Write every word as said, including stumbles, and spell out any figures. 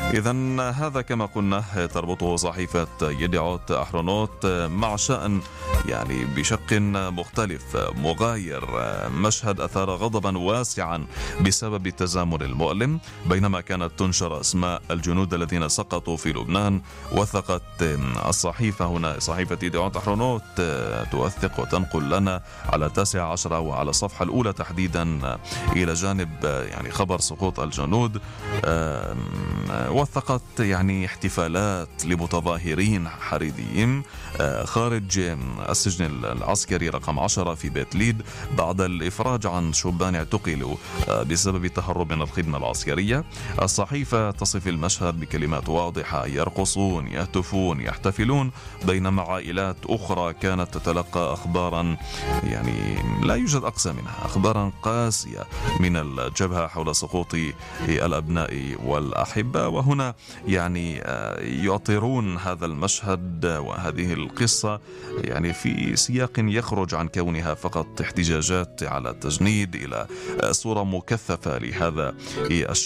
إذن هذا كما قلنا تربطه صحيفة يدعوت أحرونوت مع شأن يعني بشق مختلف مغاير. مشهد أثار غضبا واسعا بسبب التزامن المؤلم. بينما كانت تنشر أسماء الجنود الذين سقطوا في لبنان، وثقت الصحيفة هنا صحيفة يدعوت أحرونوت توثق وتنقل لنا على التاسعة عشرة وعلى الصفحة الأولى تحديدا إلى جانب يعني خبر سقوط الجنود، وثقت يعني احتفالات لمتظاهرين حريديين خارج السجن العسكري رقم عشرة في بيت ليد بعد الإفراج عن شبان اعتقلوا بسبب التهرب من الخدمة العسكرية. الصحيفة تصف المشهد بكلمات واضحة: يرقصون، يهتفون، يحتفلون، بينما عائلات أخرى كانت تتلقى أخبارا يعني لا يوجد أقسى منها، أخبارا قاسية من الجبهة حول سقوط الأبناء والأحبة. وهنا يعني يعطرون هذا المشهد وهذه القصة يعني في سياق يخرج عن كونها فقط احتجاجات على التجنيد إلى صورة مكثفة لهذا الشعب